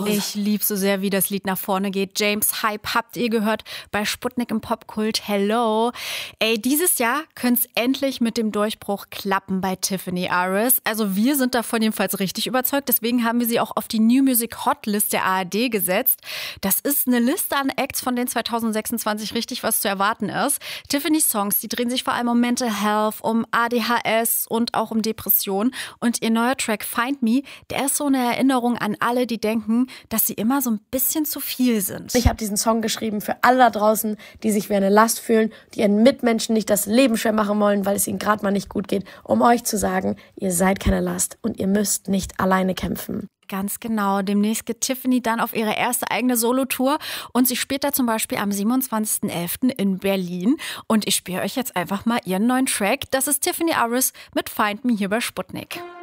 Ich liebe so sehr, wie das Lied nach vorne geht. James Hype habt ihr gehört bei Sputnik im Popkult. Hello. Ey, dieses Jahr könnte es endlich mit dem Durchbruch klappen bei Tiffany Aris. Also wir sind davon jedenfalls richtig überzeugt. Deswegen haben wir sie auch auf die New Music Hotlist der ARD gesetzt. Das ist eine Liste an Acts, von denen 2026 richtig was zu erwarten ist. Tiffany's Songs, die drehen sich vor allem um Mental Health, um ADHS und auch um Depression. Und ihr neuer Track Find Me, der ist so eine Erinnerung an alle, die denken, dass sie immer so ein bisschen zu viel sind. Ich habe diesen Song geschrieben für alle da draußen, die sich wie eine Last fühlen, die ihren Mitmenschen nicht das Leben schwer machen wollen, weil es ihnen gerade mal nicht gut geht, um euch zu sagen, ihr seid keine Last und ihr müsst nicht alleine kämpfen. Ganz genau. Demnächst geht Tiffany dann auf ihre erste eigene Solotour und sie spielt da zum Beispiel am 27.11. in Berlin. Und ich spiele euch jetzt einfach mal ihren neuen Track. Das ist Tiffany Aris mit Find Me hier bei Sputnik.